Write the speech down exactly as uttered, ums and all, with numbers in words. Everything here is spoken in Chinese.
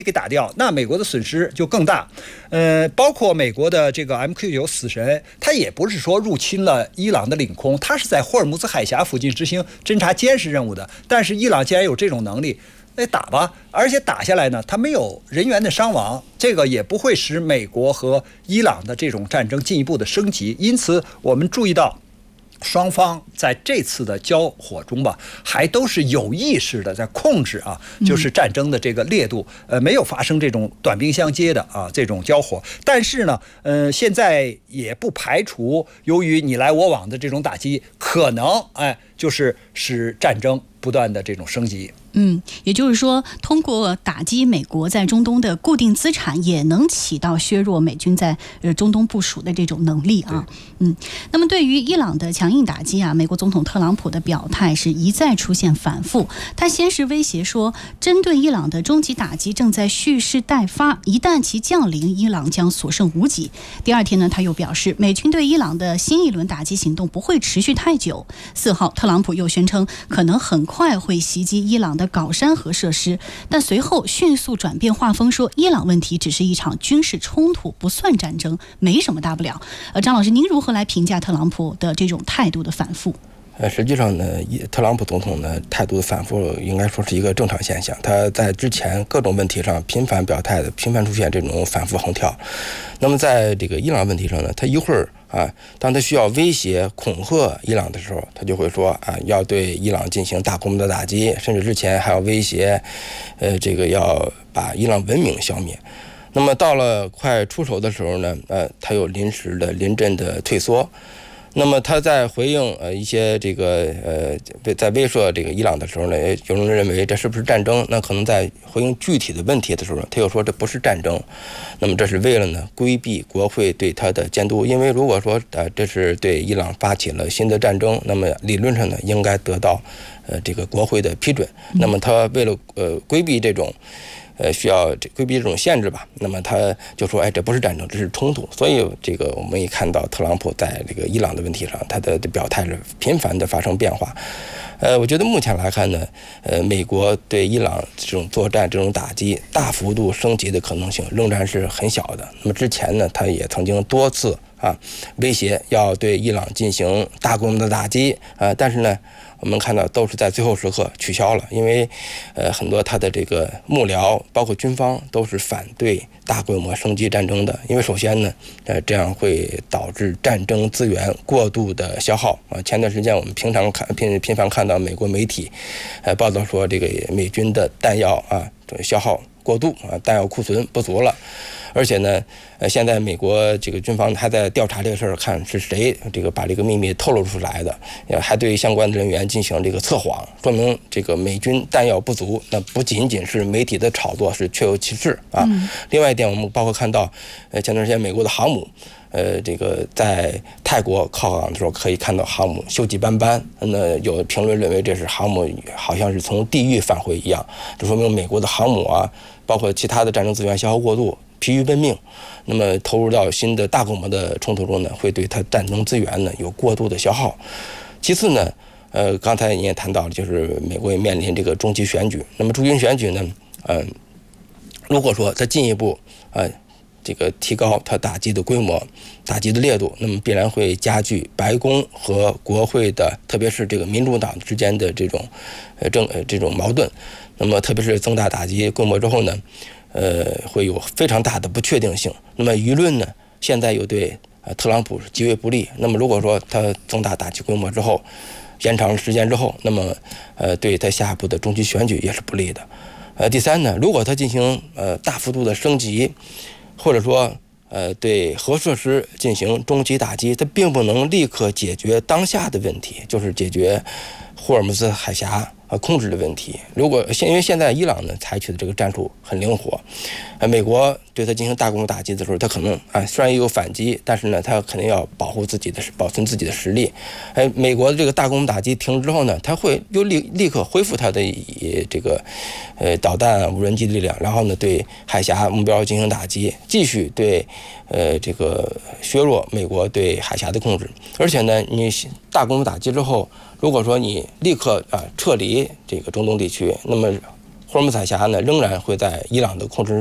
给打掉，那美国的损失就更大。呃，包括美国的这个 M Q 九 死神，它也不是说入侵了伊朗的领空，它是在霍尔木兹海峡附近执行侦察监视任务的。但是伊朗既然有这种能力，那打吧，而且打下来呢，它没有人员的伤亡，这个也不会使美国和伊朗的这种战争进一步的升级。因此，我们注意到，双方在这次的交火中吧，还都是有意识的在控制啊，就是战争的这个烈度，呃，没有发生这种短兵相接的啊这种交火。但是呢，呃，现在也不排除由于你来我往的这种打击，可能哎，就是使战争不断的这种升级。 嗯，也就是说，通过打击美国在中东的固定资产，也能起到削弱美军在呃中东部署的这种能力啊。嗯，那么对于伊朗的强硬打击啊，美国总统特朗普的表态是一再出现反复。他先是威胁说，针对伊朗的终极打击正在蓄势待发，一旦其降临，伊朗将所剩无几。第二天呢，他又表示，美军对伊朗的新一轮打击行动不会持续太久。四号，特朗普又宣称，可能很快会袭击伊朗的镐山核设施，但随后迅速转变画风，说伊朗问题只是一场军事冲突，不算战争，没什么大不了。呃，张老师，您如何来评价特朗普的这种态度的反复？ 呃，实际上呢，特朗普总统呢态度的反复，应该说是一个正常现象。他在之前各种问题上频繁表态的，频繁出现这种反复横跳。那么在这个伊朗问题上呢，他一会儿啊，当他需要威胁恐吓伊朗的时候，他就会说啊，要对伊朗进行大规模的打击，甚至之前还要威胁，呃，这个要把伊朗文明消灭。那么到了快出手的时候呢，呃，他又临时的临阵的退缩。那么他在回应呃一些这个呃在威慑这个伊朗的时候呢，有人认为这是不是战争？那可能在回应具体的问题的时候，他又说这不是战争。那么这是为了呢规避国会对他的监督，因为如果说呃这是对伊朗发起了新的战争，那么理论上呢应该得到呃这个国会的批准。那么他为了呃规避这种。呃，需要规避这种限制吧，那么他就说，哎，这不是战争，这是冲突。所以这个我们也看到，特朗普在这个伊朗的问题上，他的表态是频繁的发生变化。呃，我觉得目前来看呢，呃，美国对伊朗这种作战、这种打击大幅度升级的可能性仍然是很小的。那么之前呢，他也曾经多次啊威胁要对伊朗进行大规模的打击啊，但是呢。我们看到都是在最后时刻取消了，因为，呃，很多他的这个幕僚，包括军方，都是反对大规模升级战争的。因为首先呢，呃，这样会导致战争资源过度的消耗啊。前段时间我们平常看频频繁看到美国媒体，呃，报道说这个美军的弹药啊消耗过度啊，弹药库存不足了。而且呢，呃，现在美国这个军方还在调查这个事儿，看是谁这个把这个秘密透露出来的，也还对相关的人员进行这个测谎，说明这个美军弹药不足，那不仅仅是媒体的炒作，是确有其事啊。嗯、另外一点，我们包括看到，呃，前段时间美国的航母，呃，这个在泰国靠港的时候，可以看到航母锈迹斑斑，那有评论认为这是航母好像是从地狱返回一样，这说明美国的航母啊，包括其他的战争资源消耗过度。疲于奔命，那么投入到新的大规模的冲突中呢，会对它战争资源呢有过度的消耗。其次呢，呃，刚才你也谈到了，就是美国也面临这个中期选举。那么中期选举呢，呃，如果说它进一步呃这个提高它打击的规模、打击的烈度，那么必然会加剧白宫和国会的，特别是这个民主党之间的这种呃政呃这种矛盾。那么特别是增大打击规模之后呢？呃，会有非常大的不确定性。那么舆论呢，现在又对呃特朗普极为不利。那么如果说他增大打击规模之后，延长时间之后，那么呃对他下一步的中期选举也是不利的。呃，第三呢，如果他进行呃大幅度的升级，或者说呃对核设施进行中期打击，它并不能立刻解决当下的问题，就是解决霍尔木兹海峡。呃，控制的问题。如果现因为现在伊朗呢采取的这个战术很灵活，呃，美国对它进行大规模打击的时候，它可能啊虽然也有反击，但是呢，它肯定要保护自己的保存自己的实力。哎，美国的这个大规模打击停止之后呢，它会又立立刻恢复它的这个呃导弹、无人机的力量，然后呢对海峡目标进行打击，继续对呃这个削弱美国对海峡的控制。而且呢，你大规模打击之后。如果说你立刻啊撤离这个中东地区，那么霍尔木兹海峡呢仍然会在伊朗的控制